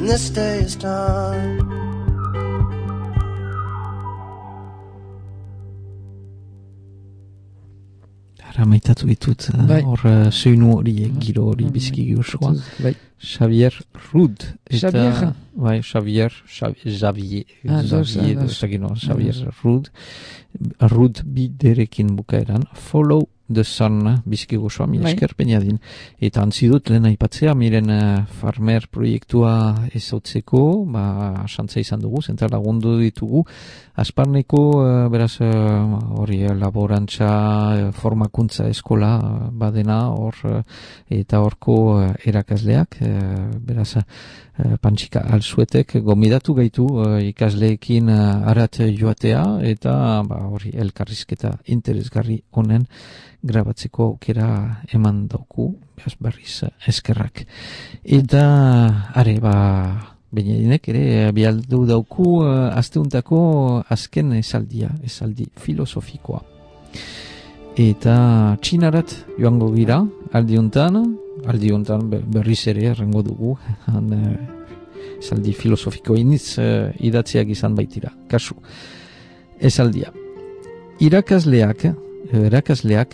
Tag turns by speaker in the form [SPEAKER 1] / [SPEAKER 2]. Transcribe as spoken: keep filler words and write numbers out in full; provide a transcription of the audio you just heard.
[SPEAKER 1] and this day is done.
[SPEAKER 2] Ara maitatu ditut, hor uh, soinu hori, giro hori biziki gozoa. Xavier Rudd.
[SPEAKER 3] Xavier?
[SPEAKER 2] Bai, Xavier, Xavier, Xavier, Xavier Rudd. Rudd biderekin bukaeran. Follow the Sun, biziki gozoa, mila esker peniadin. Eta antzidut lehen aipatzea, miren uh, farmer proiektua ezautzeko, ba, xantza izan dugu, zentral lagundu ditugu. Asparneko, uh, beraz, hori, uh, laborantza, uh, formakuntza eskola uh, badena, hor, uh, eta horko uh, erakasleak, uh, beraz, uh, Pantxika Alzuetek gomidatu gaitu uh, ikasleekin uh, arat joatea, eta ba, hori, elkarrizketa interesgarri honen grabatzeko aukera eman dauku, beraz, berriz uh, eskerrak. Eta, are, ba, Benedinek ere bialdu dauku uh, asteuntako azken esaldia, esaldi filosofikoa. Eta txinarat joango gira, aldiuntan, aldiuntan berriz ere errengo dugu, han, uh, esaldi filosofiko iniz uh, idatziak izan baitira. Kasu, esaldia. Irakasleak, irakasleak